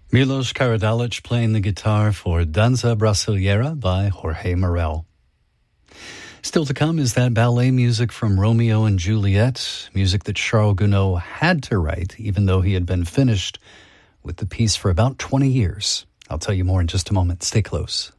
Milos Karadzic playing the guitar for Danza Brasileira by Jorge Morel. Still to come is that ballet music from Romeo and Juliet, music that Charles Gounod had to write, even though he had been finished with the piece for about 20 years. I'll tell you more in just a moment. Stay close.